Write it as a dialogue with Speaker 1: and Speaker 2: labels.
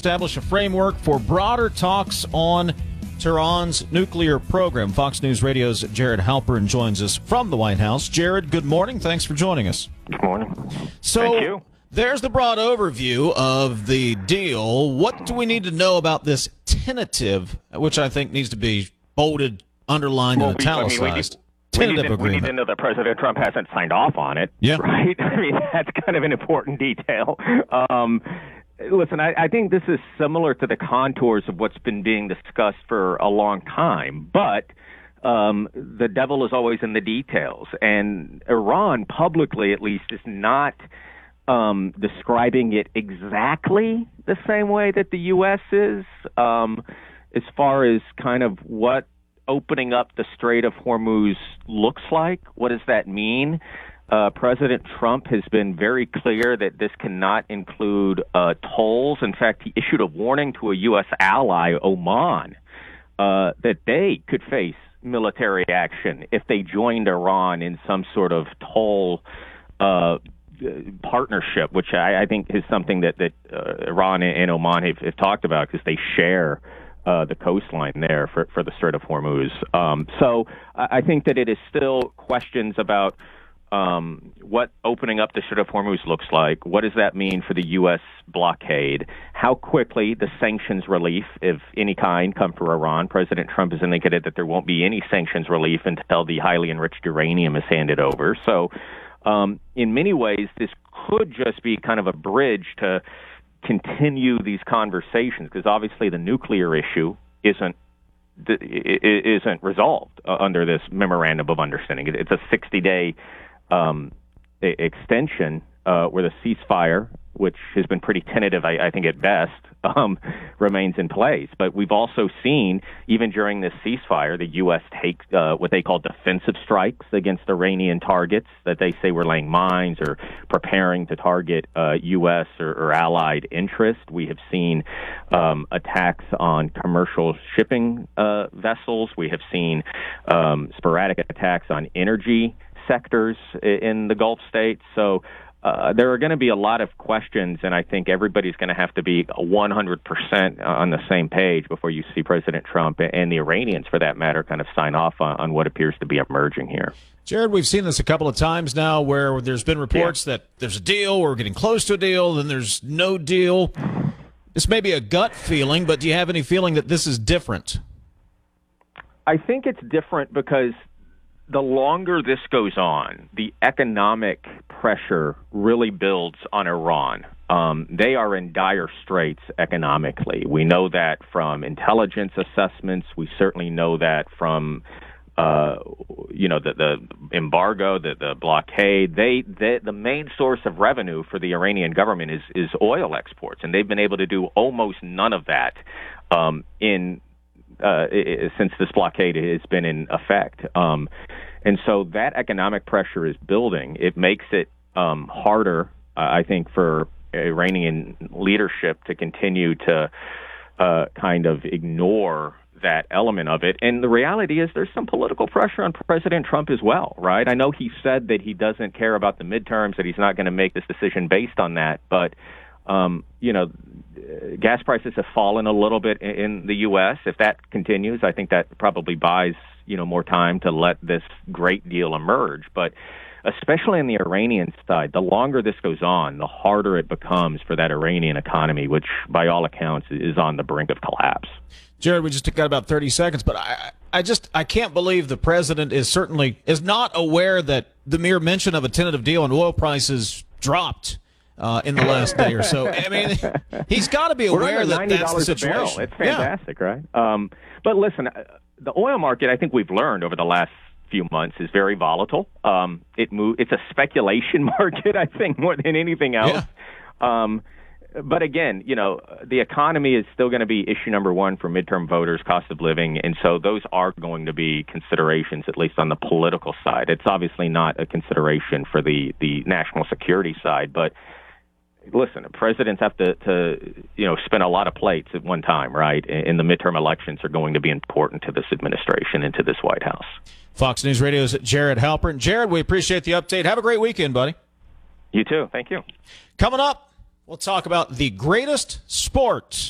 Speaker 1: establish a framework for broader talks on Tehran's nuclear program. Fox News Radio's Jared Halpern joins us from the White House. Jared, good morning. Thanks for joining us.
Speaker 2: Good morning.
Speaker 1: So,
Speaker 2: Thank you.
Speaker 1: There's the broad overview of the deal. What do we need to know about this tentative, which I think needs to be bolded, underlined, and italicized? Tentative agreement.
Speaker 2: We need to know that President Trump hasn't signed off on it, right? I mean, that's kind of an important detail. Listen, I think this is similar to the contours of what's been being discussed for a long time, but the devil is always in the details. And Iran, publicly at least, is not describing it exactly the same way that the U.S. is, as far as kind of what opening up the Strait of Hormuz looks like. What does that mean? President Trump has been very clear that this cannot include tolls. In fact, he issued a warning to a U.S. ally, Oman, that they could face military action if they joined Iran in some sort of toll partnership, which I think is something that Iran and Oman have talked about because they share the coastline there for the Strait of Hormuz. So I think that it is still questions about what opening up the Strait of Hormuz looks like. What does that mean for the U.S. blockade? How quickly the sanctions relief, if any kind, come for Iran? President Trump has indicated that there won't be any sanctions relief until the highly enriched uranium is handed over. So in many ways, this could just be kind of a bridge to continue these conversations, because obviously the nuclear issue isn't resolved under this memorandum of understanding. It's a 60-day extension where the ceasefire, which has been pretty tentative, I think at best, remains in place. But we've also seen, even during this ceasefire, the U.S. take what they call defensive strikes against Iranian targets that they say were laying mines or preparing to target U.S. or allied interests. We have seen attacks on commercial shipping vessels. We have seen sporadic attacks on energy sectors in the Gulf states. So there are going to be a lot of questions, and I think everybody's going to have to be 100% on the same page before you see President Trump and the Iranians, for that matter, kind of sign off on what appears to be emerging here.
Speaker 1: Jared, we've seen this a couple of times now where there's been reports that there's a deal, we're getting close to a deal, then there's no deal. This may be a gut feeling, but do you have any feeling that this is different?
Speaker 2: I think it's different because the longer this goes on, the economic pressure really builds on Iran. They are in dire straits economically. We know that from intelligence assessments. We certainly know that from, the embargo, the blockade. The main source of revenue for the Iranian government is oil exports, and they've been able to do almost none of that since this blockade has been in effect. And so that economic pressure is building. It makes it harder, I think, for Iranian leadership to continue to kind of ignore that element of it. And the reality is there's some political pressure on President Trump as well, right? I know he said that he doesn't care about the midterms, that he's not going to make this decision based on that. But, gas prices have fallen a little bit in the U.S. If that continues, I think that probably buys, more time to let this great deal emerge. But especially on the Iranian side, the longer this goes on, the harder it becomes for that Iranian economy, which by all accounts is on the brink of collapse.
Speaker 1: Jared, we just got about 30 seconds, but I can't believe the president is not aware that the mere mention of a tentative deal and oil prices dropped in the last day or so. I mean, he's got to be aware that that's the situation.
Speaker 2: It's fantastic, right? But listen, the oil market, I think we've learned over the last few months, is very volatile. It's a speculation market, I think, more than anything else. Yeah. But again, the economy is still going to be issue number one for midterm voters, cost of living, and so those are going to be considerations, at least on the political side. It's obviously not a consideration for the national security side, but listen, presidents have to spin a lot of plates at one time, right? And the midterm elections are going to be important to this administration and to this White House.
Speaker 1: Fox News Radio's Jared Halpern. Jared, we appreciate the update. Have a great weekend, buddy.
Speaker 2: You too. Thank you.
Speaker 1: Coming up, we'll talk about the greatest sport